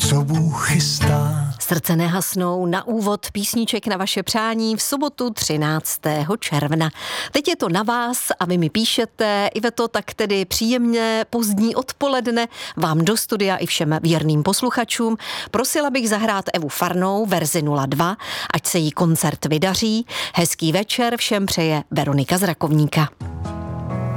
co Bůh chystá. Srdce nehasnou na úvod písniček na vaše přání v sobotu 13. června. Teď je to na vás a vy mi píšete, Iveto, tak tedy příjemně pozdní odpoledne vám do studia i všem věrným posluchačům. Prosila bych zahrát Evu Farnou verzi 02, ať se jí koncert vydaří. Hezký večer všem přeje Veronika z Rakovníka.